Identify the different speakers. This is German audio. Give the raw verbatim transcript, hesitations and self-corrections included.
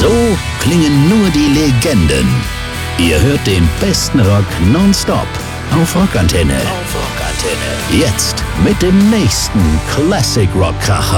Speaker 1: So klingen nur die Legenden. Ihr hört den besten Rock nonstop auf Rockantenne. Auf Rockantenne. Jetzt mit dem nächsten Classic Rock Kracher.